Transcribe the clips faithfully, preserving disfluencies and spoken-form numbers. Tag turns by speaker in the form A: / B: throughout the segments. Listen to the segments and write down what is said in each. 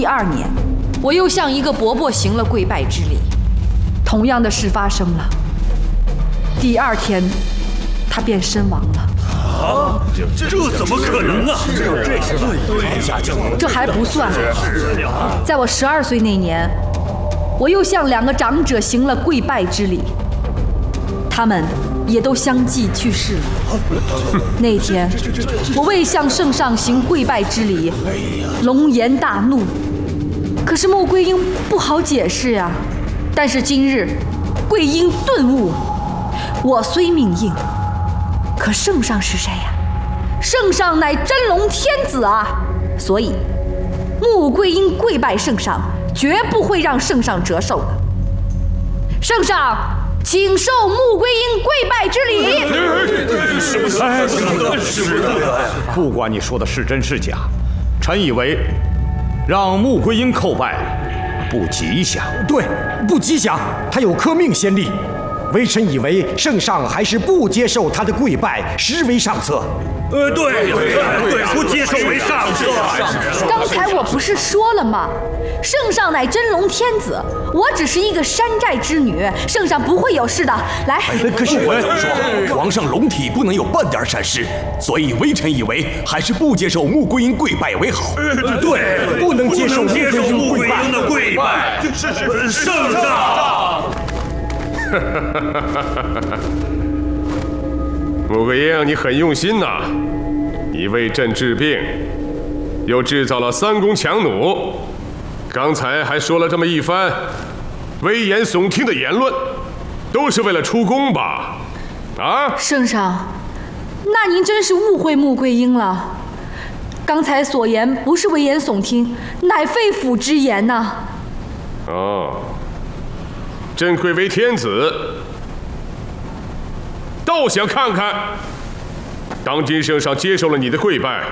A: 第二年，我又向一个伯伯行了跪拜之礼，同样的事发生了。第二天，他便身亡了。
B: 啊，这这怎么可能啊？
A: 这还不算，在我十二岁那年，我又向两个长者行了跪拜之礼，他们也都相继去世了。那天，我为向圣上行跪拜之礼，龙颜大怒。可是穆桂英不好解释呀、啊。但是今日，桂英顿悟，我虽命硬，可圣上是谁呀、啊？圣上乃真龙天子啊！所以，穆桂英跪拜圣上，绝不会让圣上折寿的。圣上，请受穆桂英跪拜之礼。
B: 哎，是的，
C: 不管你说的是真是假，臣以为让穆桂英叩拜不吉祥。
D: 对，不吉祥，他有颗命先例。微臣以为圣上还是不接受他的跪拜，实为上策。
B: 呃，对对对，不接受为上策。
A: 刚才我不是说了吗？圣上乃真龙天子，我只是一个山寨之女，圣上不会有事的。来，
E: 可是我怎么说？皇上龙体不能有半点闪失，所以微臣以为还是不接受穆桂英跪拜为好。
D: 对，不能接受
B: 穆桂英的跪拜。圣上。
F: 穆桂英，你很用心呐、啊！你为朕治病，又制造了三公强弩，刚才还说了这么一番危言耸听的言论，都是为了出宫吧？啊！
A: 圣上，那您真是误会穆桂英了。刚才所言不是危言耸听，乃肺腑之言呐、啊。
F: 哦。朕贵为天子，倒想看看，当今圣上接受了你的跪拜，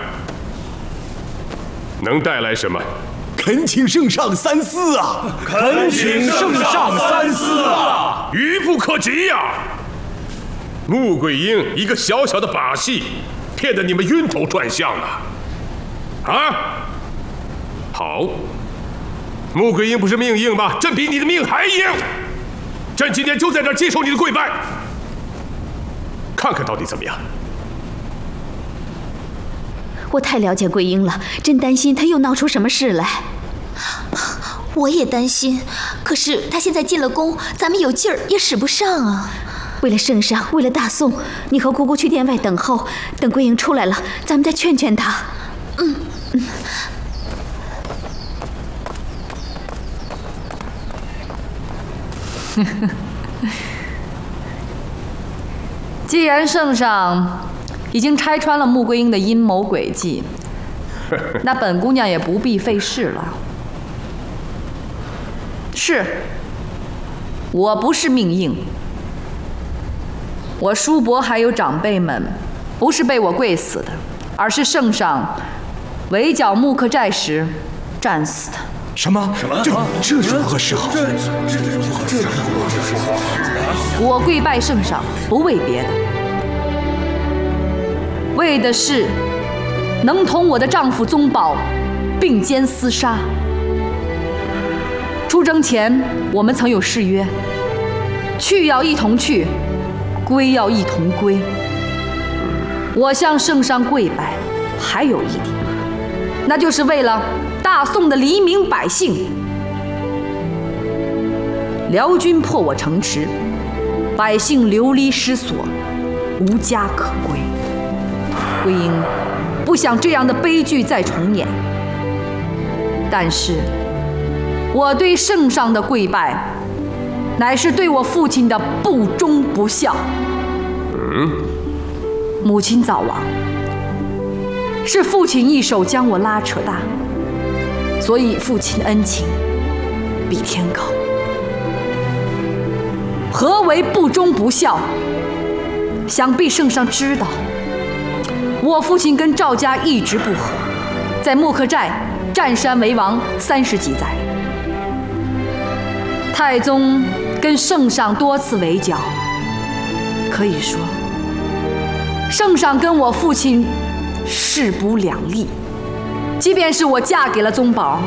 F: 能带来什么？
E: 恳请圣上三思啊！
D: 恳请圣上三思啊！
F: 愚不可及呀、啊！穆桂英一个小小的把戏，骗得你们晕头转向了。啊，好，穆桂英不是命硬吗？朕比你的命还硬。朕今天就在这儿接受你的跪拜，看看到底怎么样。
G: 我太了解桂英了，真担心她又闹出什么事来。
H: 我也担心，可是她现在进了宫，咱们有劲儿也使不上啊。
G: 为了圣上，为了大宋，你和姑姑去殿外等候，等桂英出来了，咱们再劝劝她。
H: 嗯嗯。
A: 既然圣上已经拆穿了穆桂英的阴谋诡计，那本姑娘也不必费事了。是，我不是命硬，我叔伯还有长辈们不是被我跪死的，而是圣上围剿木刻寨时战死的。
D: 什么？什么？这这如何是好？
A: 我跪拜圣上，不为别的，为的是能同我的丈夫宗保并肩厮杀。出征前，我们曾有誓约：去要一同去，归要一同归。我向圣上跪拜，还有一点，那就是为了大宋的黎民百姓。辽军破我城池，百姓流离失所，无家可归。桂英不想这样的悲剧再重演，但是我对圣上的跪拜，乃是对我父亲的不忠不孝。
F: 嗯，
A: 母亲早亡，是父亲一手将我拉扯大，所以父亲的恩情比天高。何为不忠不孝？想必圣上知道，我父亲跟赵家一直不和，在木刻寨占山为王三十几载。太宗跟圣上多次围剿，可以说，圣上跟我父亲势不两立。即便是我嫁给了宗保，